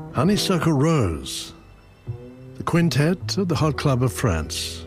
Honeysuckle Rose, the quintet of the Hot Club of France.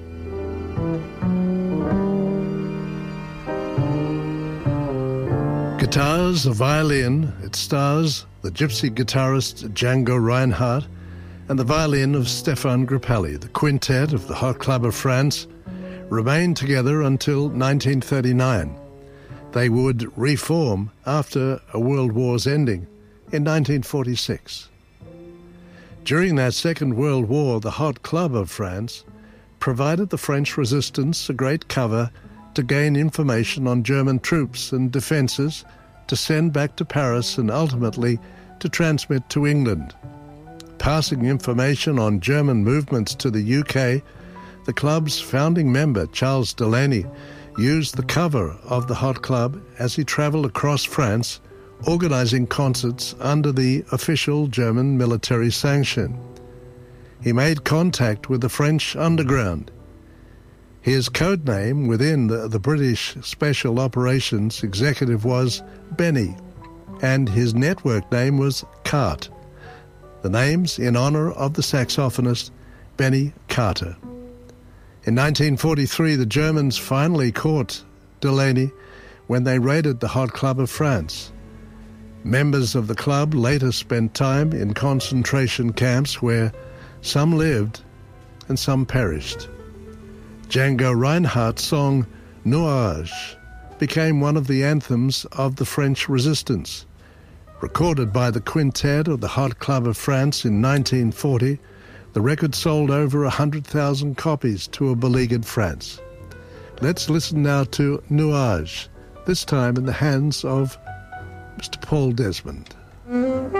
Guitars, a violin, it stars the gypsy guitarist Django Reinhardt and the violin of Stéphane Grappelli. The quintet of the Hot Club of France remained together until 1939. They would reform after a world war's ending in 1946. During that Second World War, the Hot Club of France provided the French resistance a great cover to gain information on German troops and defences to send back to Paris and ultimately to transmit to England. Passing information on German movements to the UK, the club's founding member, Charles Delaney, used the cover of the Hot Club as he travelled across France, organising concerts under the official German military sanction. He made contact with the French underground. His code name within the British Special Operations Executive was Benny, and his network name was Cart, the names in honour of the saxophonist Benny Carter. In 1943, the Germans finally caught Delaney when they raided the Hot Club of France. Members of the club later spent time in concentration camps where some lived and some perished. Django Reinhardt's song Nuages became one of the anthems of the French resistance. Recorded by the quintet of the Hot Club of France in 1940, the record sold over 100,000 copies to a beleaguered France. Let's listen now to Nuages, this time in the hands of Mr. Paul Desmond.